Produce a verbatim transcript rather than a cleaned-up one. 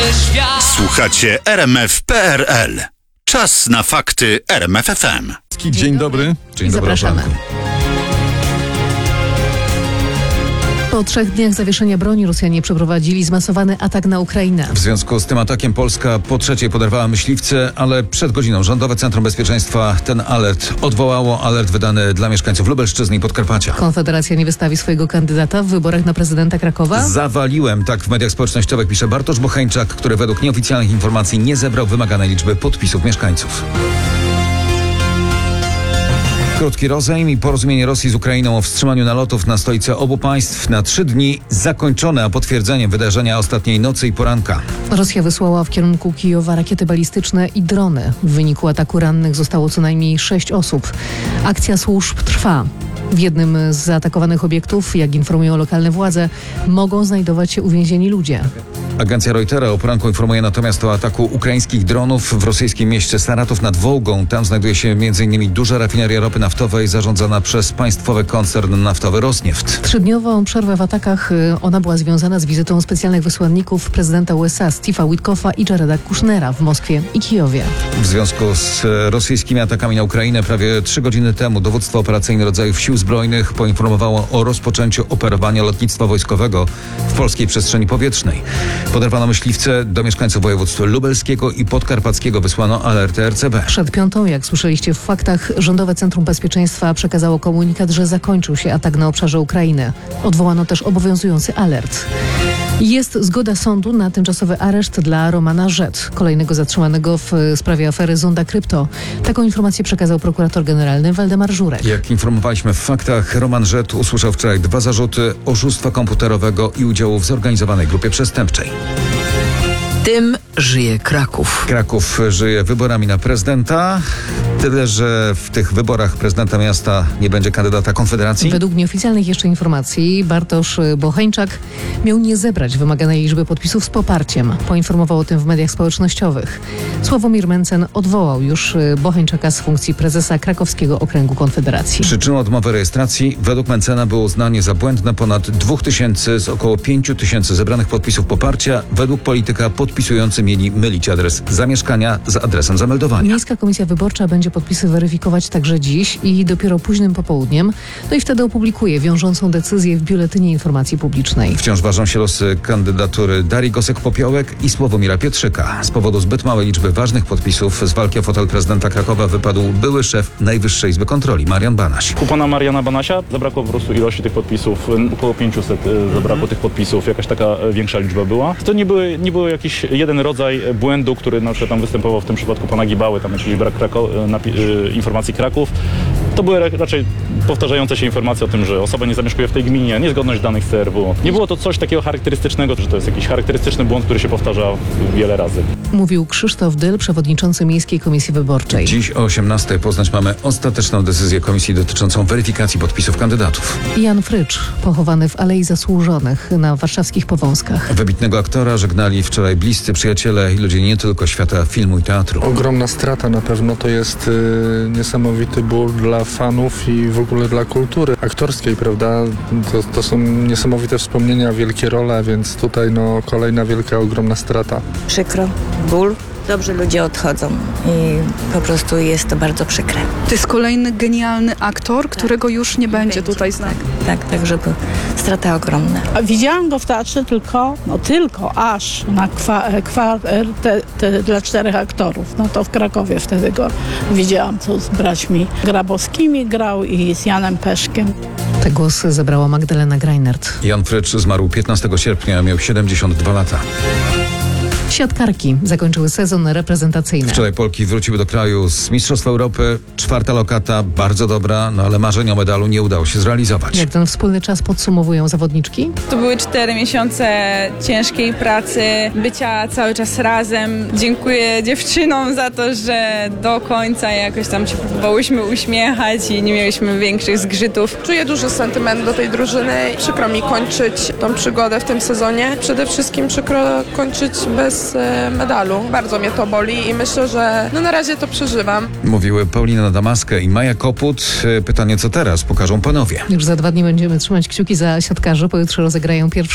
świat. Słuchacie R M F kropka P R L. Czas na fakty R M F F M. Dzień dobry. Dzień dobry. Zapraszamy. Po trzech dniach zawieszenia broni Rosjanie przeprowadzili zmasowany atak na Ukrainę. W związku z tym atakiem Polska po trzeciej poderwała myśliwce, ale przed godziną Rządowe Centrum Bezpieczeństwa ten alert odwołało. Alert wydany dla mieszkańców Lubelszczyzny i Podkarpacia. Konfederacja nie wystawi swojego kandydata w wyborach na prezydenta Krakowa? Zawaliłem, tak w mediach społecznościowych pisze Bartosz Bocheńczak, który według nieoficjalnych informacji nie zebrał wymaganej liczby podpisów mieszkańców. Krótki rozejm i porozumienie Rosji z Ukrainą o wstrzymaniu nalotów na stolice obu państw na trzy dni zakończone, a potwierdzeniem wydarzenia ostatniej nocy i poranka. Rosja wysłała w kierunku Kijowa rakiety balistyczne i drony. W wyniku ataku rannych zostało co najmniej sześć osób. Akcja służb trwa. W jednym z zaatakowanych obiektów, jak informują lokalne władze, mogą znajdować się uwięzieni ludzie. Agencja Reutera o poranku informuje natomiast o ataku ukraińskich dronów w rosyjskim mieście Saratów nad Wołgą. Tam znajduje się między innymi duża rafineria ropy naftowej zarządzana przez państwowy koncern naftowy Rosnieft. Trzydniową przerwę w atakach ona była związana z wizytą specjalnych wysłanników prezydenta U S A Steve'a Witkoffa i Jareda Kushnera w Moskwie i Kijowie. W związku z rosyjskimi atakami na Ukrainę prawie trzy godziny temu dowództwo operacyjne rodzajów sił zbrojnych poinformowało o rozpoczęciu operowania lotnictwa wojskowego w polskiej przestrzeni powietrznej. Poderwano myśliwce, do mieszkańców województw lubelskiego i podkarpackiego wysłano alerty R C B. Przed piątą, jak słyszeliście w faktach, Rządowe Centrum Bezpieczeństwa przekazało komunikat, że zakończył się atak na obszarze Ukrainy. Odwołano też obowiązujący alert. Jest zgoda sądu na tymczasowy areszt dla Romana Rzet, kolejnego zatrzymanego w sprawie afery Zonda Krypto. Taką informację przekazał prokurator generalny Waldemar Żurek. Jak informowaliśmy w faktach, Roman Rzet usłyszał wczoraj dwa zarzuty oszustwa komputerowego i udziału w zorganizowanej grupie przestępczej. Tym żyje Kraków. Kraków żyje wyborami na prezydenta, tyle że w tych wyborach prezydenta miasta nie będzie kandydata Konfederacji. Według nieoficjalnych jeszcze informacji Bartosz Bocheńczak miał nie zebrać wymaganej liczby podpisów z poparciem. Poinformował o tym w mediach społecznościowych. Sławomir Mencen odwołał już Bocheńczaka z funkcji prezesa Krakowskiego Okręgu Konfederacji. Przyczyną odmowy rejestracji według Mencena było uznanie za błędne ponad dwóch tysięcy z około pięciu tysięcy zebranych podpisów poparcia. Według polityka podpisujący mieli mylić adres zamieszkania z adresem zameldowania. Miejska Komisja Wyborcza będzie podpisy weryfikować także dziś i dopiero późnym popołudniem. No i wtedy opublikuje wiążącą decyzję w Biuletynie Informacji Publicznej. Wciąż ważą się losy kandydatury Darii Gosek-Popiołek i Sławomira Pietrzyka. Z powodu zbyt małej liczby ważnych podpisów z walki o fotel prezydenta Krakowa wypadł były szef Najwyższej Izby Kontroli, Marian Banaś. U pana Mariana Banasia zabrakło po prostu ilości tych podpisów, około pięciuset zabrakło tych podpisów, jakaś taka większa liczba była. To nie były, nie było jakiś jeden rodzaj błędu, który na przykład tam występował w tym przypadku pana Gibały, tam jakiś brak Krako- napi- informacji Kraków. To były raczej powtarzające się informacje o tym, że osoba nie zamieszkuje w tej gminie, niezgodność danych z C R W. Nie było to coś takiego charakterystycznego, że to jest jakiś charakterystyczny błąd, który się powtarza wiele razy. Mówił Krzysztof Dyl, przewodniczący Miejskiej Komisji Wyborczej. Dziś o osiemnastej poznać mamy ostateczną decyzję komisji dotyczącą weryfikacji podpisów kandydatów. Jan Frycz, pochowany w Alei Zasłużonych na warszawskich Powązkach. Wybitnego aktora żegnali wczoraj bliscy przyjaciele i ludzie nie tylko świata filmu i teatru. Ogromna strata na pewno, to jest y, niesamowity ból dla fanów i w ogóle dla kultury aktorskiej, prawda? To, to są niesamowite wspomnienia, wielkie role, więc tutaj no kolejna wielka, ogromna strata. Przykro, ból. Dobrze ludzie odchodzą i po prostu jest to bardzo przykre. To jest kolejny genialny aktor, którego już nie będzie, będzie tutaj z nami. Tak, tak, żeby strata ogromna. A widziałam go w teatrze tylko, no tylko aż na kwa, kwa, te, te, dla czterech aktorów. No to w Krakowie wtedy go widziałam, co z braćmi Grabowskimi grał i z Janem Peszkiem. Te głosy zebrała Magdalena Greinert. Jan Frycz zmarł piętnastego sierpnia, miał siedemdziesiąt dwa lata. Siatkarki zakończyły sezon reprezentacyjny. Wczoraj Polki wróciły do kraju z Mistrzostw Europy. Czwarta lokata, bardzo dobra, no ale marzeń o medalu nie udało się zrealizować. Jak ten wspólny czas podsumowują zawodniczki? To były cztery miesiące ciężkiej pracy, bycia cały czas razem. Dziękuję dziewczynom za to, że do końca jakoś tam się próbowałyśmy uśmiechać i nie mieliśmy większych zgrzytów. Czuję duży sentyment do tej drużyny. Przykro mi kończyć tą przygodę w tym sezonie. Przede wszystkim przykro kończyć bez medalu. Bardzo mnie to boli i myślę, że no na razie to przeżywam. Mówiły Paulina Damaskę i Maja Koput. Pytanie, co teraz? Pokażą panowie. Już za dwa dni będziemy trzymać kciuki za siatkarzy. Pojutrze rozegrają pierwszy